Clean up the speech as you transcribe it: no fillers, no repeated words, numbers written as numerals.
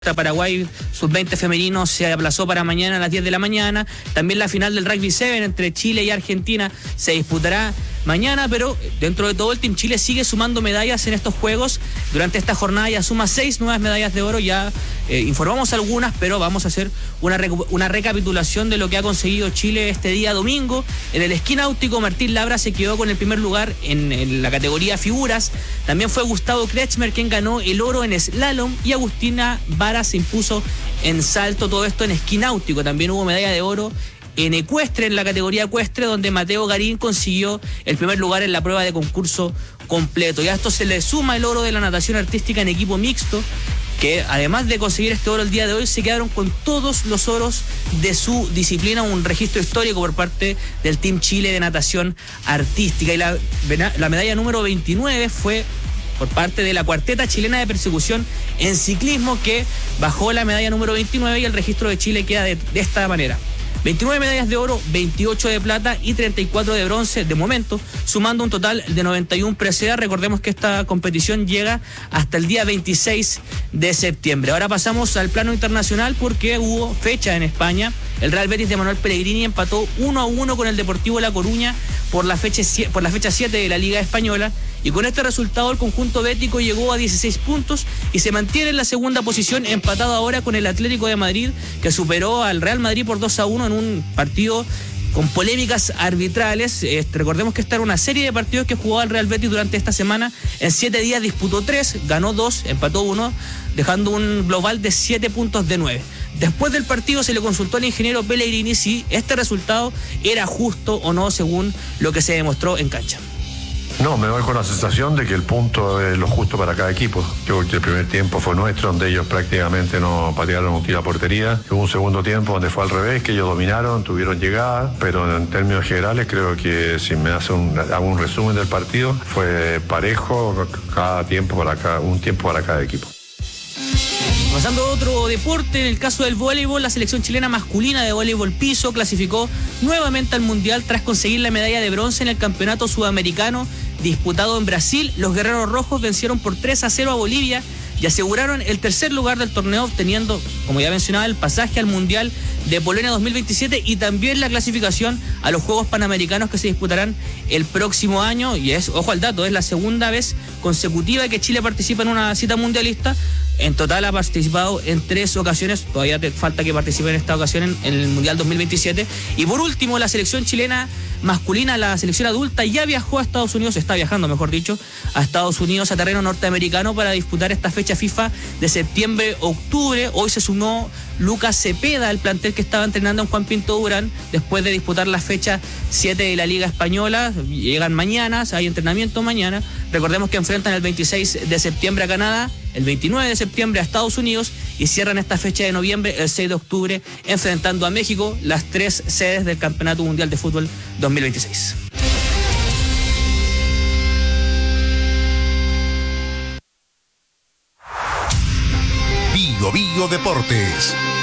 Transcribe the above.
Paraguay sub-20 femenino se aplazó para mañana a las 10 de la mañana. También la final del Rugby 7 entre Chile y Argentina se disputará mañana, pero dentro de todo el Team Chile sigue sumando medallas en estos juegos. Durante esta jornada ya suma 6 nuevas medallas de oro, ya informamos algunas, pero vamos a hacer una recapitulación de lo que ha conseguido Chile este día domingo. En el esquí náutico, Martín Labra se quedó con el primer lugar en la categoría figuras. También fue Gustavo Kretschmer quien ganó el oro en slalom y Agustina Vara se impuso en salto, todo esto en esquí náutico. También hubo medalla de oro en ecuestre, en la categoría ecuestre, donde Mateo Garín consiguió el primer lugar en la prueba de concurso completo. Y a esto se le suma el oro de la natación artística en equipo mixto, que además de conseguir este oro el día de hoy, se quedaron con todos los oros de su disciplina, un registro histórico por parte del Team Chile de natación artística. Y la medalla número 29 fue por parte de la cuarteta chilena de persecución en ciclismo, que bajó la medalla número 29 y el registro de Chile queda de esta manera: 29 medallas de oro, 28 de plata y 34 de bronce de momento, sumando un total de 91 preseas. Recordemos que esta competición llega hasta el día 26 de septiembre. Ahora pasamos al plano internacional porque hubo fecha en España. El Real Betis de Manuel Pellegrini empató 1-1 con el Deportivo La Coruña por la fecha 7 de la Liga Española. Y con este resultado el conjunto bético llegó a 16 puntos y se mantiene en la segunda posición, empatado ahora con el Atlético de Madrid, que superó al Real Madrid por 2-1 en un partido con polémicas arbitrales. Recordemos que esta era una serie de partidos que jugó el Real Betis durante esta semana. En 7 días disputó 3, ganó 2, empató 1, dejando un global de 7 puntos de 9. Después del partido se le consultó al ingeniero Pellegrini si este resultado era justo o no, según lo que se demostró en cancha. No, me voy con la sensación de que el punto es lo justo para cada equipo. Creo que el primer tiempo fue nuestro, donde ellos prácticamente no patearon un tiro a portería. Hubo un segundo tiempo donde fue al revés, que ellos dominaron, tuvieron llegada, pero en términos generales creo que, si me hace hago un resumen del partido, fue parejo, un tiempo para cada equipo. Pasando a otro deporte, en el caso del voleibol, la selección chilena masculina de voleibol piso clasificó nuevamente al Mundial tras conseguir la medalla de bronce en el Campeonato Sudamericano disputado en Brasil. Los guerreros rojos vencieron por 3-0 a Bolivia y aseguraron el tercer lugar del torneo, obteniendo, como ya mencionaba, el pasaje al Mundial de Polonia 2027 y también la clasificación a los Juegos Panamericanos que se disputarán el próximo año. Y ojo al dato, es la segunda vez consecutiva que Chile participa en una cita mundialista. En total ha participado en 3 ocasiones, todavía falta que participe en esta ocasión en el Mundial 2027. Y por último, la selección chilena masculina, la selección adulta, ya viajó a Estados Unidos, está viajando mejor dicho, a Estados Unidos, a terreno norteamericano, para disputar esta fecha FIFA de septiembre-octubre. Hoy se sumó Lucas Cepeda, el plantel que estaba entrenando en Juan Pinto Durán, después de disputar la fecha 7 de la Liga Española. Llegan mañana, hay entrenamiento mañana. Recordemos que enfrentan el 26 de septiembre a Canadá, el 29 de septiembre a Estados Unidos y cierran esta fecha de noviembre, el 6 de octubre, enfrentando a México, las 3 sedes del Campeonato Mundial de Fútbol 2026. Bio Deportes.